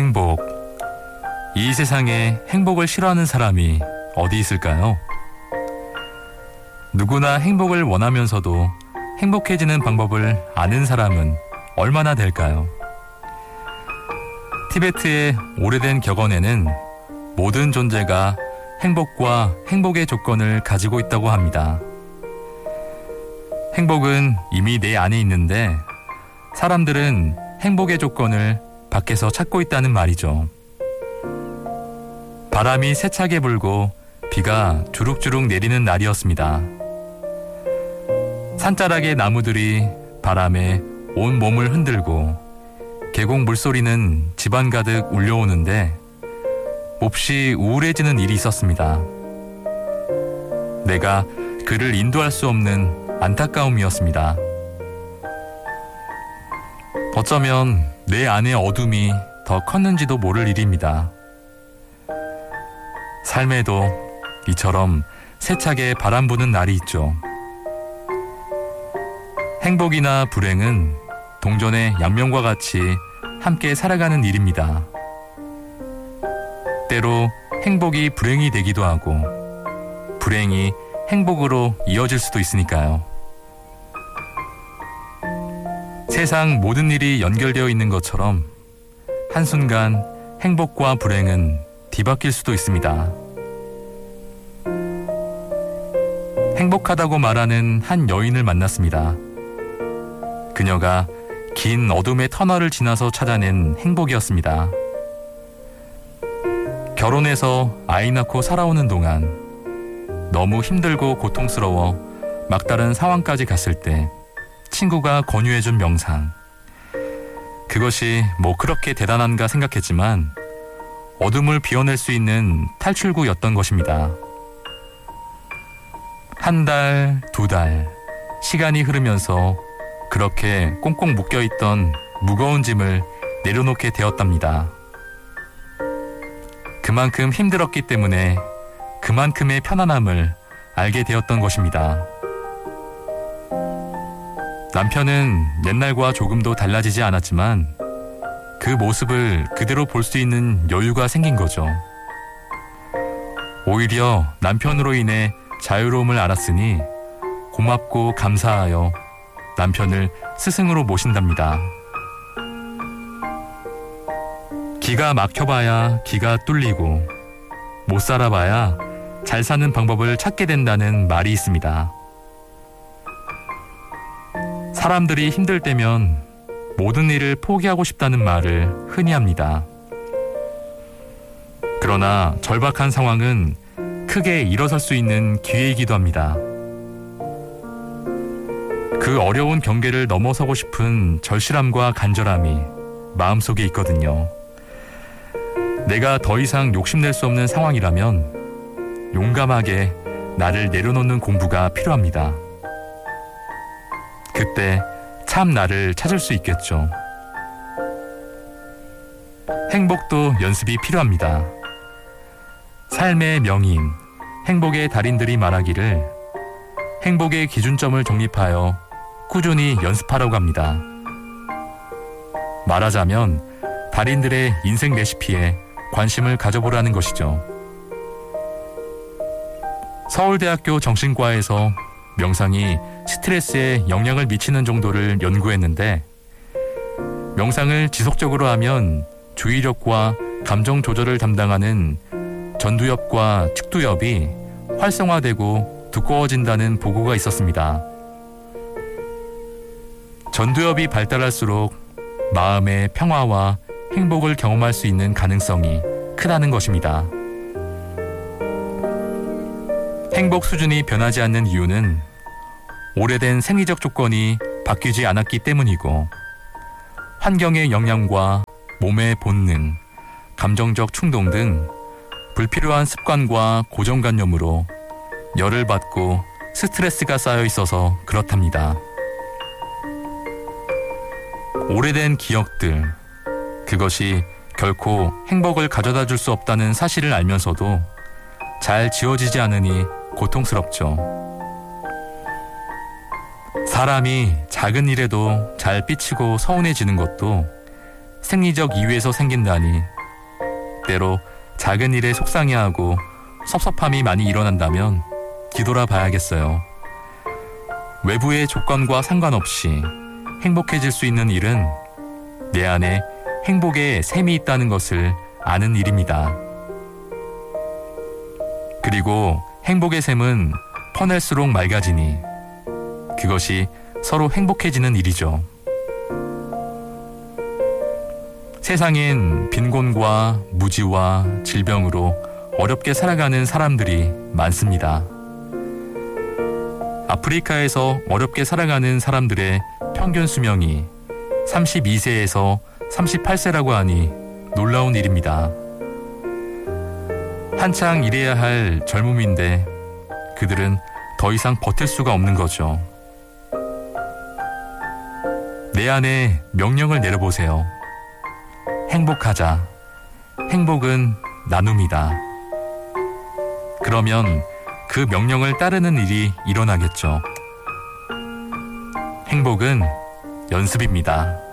행복. 이 세상에 행복을 싫어하는 사람이 어디 있을까요? 누구나 행복을 원하면서도 행복해지는 방법을 아는 사람은 얼마나 될까요? 티베트의 오래된 격언에는 모든 존재가 행복과 행복의 조건을 가지고 있다고 합니다. 행복은 이미 내 안에 있는데 사람들은 행복의 조건을 밖에서 찾고 있다는 말이죠. 바람이 세차게 불고 비가 주룩주룩 내리는 날이었습니다. 산자락의 나무들이 바람에 온 몸을 흔들고 계곡 물소리는 집안 가득 울려오는데 몹시 우울해지는 일이 있었습니다. 내가 그를 인도할 수 없는 안타까움이었습니다. 어쩌면 내 안의 어둠이 더 컸는지도 모를 일입니다. 삶에도 이처럼 세차게 바람 부는 날이 있죠. 행복이나 불행은 동전의 양면과 같이 함께 살아가는 일입니다. 때로 행복이 불행이 되기도 하고 불행이 행복으로 이어질 수도 있으니까요. 세상 모든 일이 연결되어 있는 것처럼 한순간 행복과 불행은 뒤바뀔 수도 있습니다. 행복하다고 말하는 한 여인을 만났습니다. 그녀가 긴 어둠의 터널을 지나서 찾아낸 행복이었습니다. 결혼해서 아이 낳고 살아오는 동안 너무 힘들고 고통스러워 막다른 상황까지 갔을 때 친구가 권유해준 명상. 그것이 뭐 그렇게 대단한가 생각했지만 어둠을 비워낼 수 있는 탈출구였던 것입니다. 한 달, 두 달, 시간이 흐르면서 그렇게 꽁꽁 묶여있던 무거운 짐을 내려놓게 되었답니다. 그만큼 힘들었기 때문에 그만큼의 편안함을 알게 되었던 것입니다. 남편은 옛날과 조금도 달라지지 않았지만 그 모습을 그대로 볼 수 있는 여유가 생긴 거죠. 오히려 남편으로 인해 자유로움을 알았으니 고맙고 감사하여 남편을 스승으로 모신답니다. 기가 막혀봐야 기가 뚫리고 못 살아봐야 잘 사는 방법을 찾게 된다는 말이 있습니다. 사람들이 힘들 때면 모든 일을 포기하고 싶다는 말을 흔히 합니다. 그러나 절박한 상황은 크게 일어설 수 있는 기회이기도 합니다. 그 어려운 경계를 넘어서고 싶은 절실함과 간절함이 마음속에 있거든요. 내가 더 이상 욕심낼 수 없는 상황이라면 용감하게 나를 내려놓는 공부가 필요합니다. 그때 참 나를 찾을 수 있겠죠. 행복도 연습이 필요합니다. 삶의 명인, 행복의 달인들이 말하기를 행복의 기준점을 정립하여 꾸준히 연습하라고 합니다. 말하자면 달인들의 인생 레시피에 관심을 가져보라는 것이죠. 서울대학교 정신과에서 명상이 스트레스에 영향을 미치는 정도를 연구했는데 명상을 지속적으로 하면 주의력과 감정 조절을 담당하는 전두엽과 측두엽이 활성화되고 두꺼워진다는 보고가 있었습니다. 전두엽이 발달할수록 마음의 평화와 행복을 경험할 수 있는 가능성이 크다는 것입니다. 행복 수준이 변하지 않는 이유는 오래된 생리적 조건이 바뀌지 않았기 때문이고 환경의 영향과 몸의 본능, 감정적 충동 등 불필요한 습관과 고정관념으로 열을 받고 스트레스가 쌓여 있어서 그렇답니다. 오래된 기억들, 그것이 결코 행복을 가져다 줄 수 없다는 사실을 알면서도 잘 지워지지 않으니 고통스럽죠. 사람이 작은 일에도 잘 삐치고 서운해지는 것도 생리적 이유에서 생긴다니 때로 작은 일에 속상해하고 섭섭함이 많이 일어난다면 뒤돌아 봐야겠어요. 외부의 조건과 상관없이 행복해질 수 있는 일은 내 안에 행복의 샘이 있다는 것을 아는 일입니다. 그리고 행복의 샘은 퍼낼수록 맑아지니 그것이 서로 행복해지는 일이죠. 세상엔 빈곤과 무지와 질병으로 어렵게 살아가는 사람들이 많습니다. 아프리카에서 어렵게 살아가는 사람들의 평균 수명이 32세에서 38세라고 하니 놀라운 일입니다. 한창 일해야 할 젊음인데 그들은 더 이상 버틸 수가 없는 거죠. 내 안에 명령을 내려보세요. 행복하자. 행복은 나눔이다. 그러면 그 명령을 따르는 일이 일어나겠죠. 행복은 연습입니다.